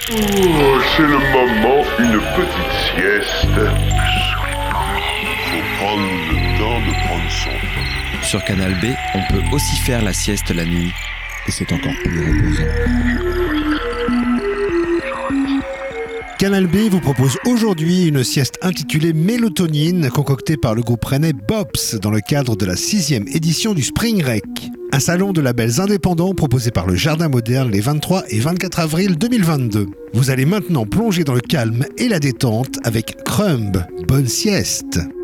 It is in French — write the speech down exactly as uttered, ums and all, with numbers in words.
Oh, c'est le moment, une petite sieste. Faut prendre le temps de prendre son temps. Sur Canal B, on peut aussi faire la sieste la nuit. Et c'est encore plus reposant. Canal B vous propose aujourd'hui une sieste intitulée Mélatonine, concoctée par le groupe rennais Bops dans le cadre de la sixième édition du Spring Rec. Un salon de labels indépendants proposé par le Jardin Moderne les vingt-trois et vingt-quatre avril deux mille vingt-deux. Vous allez maintenant plonger dans le calme et la détente avec Crumb. Bonne sieste!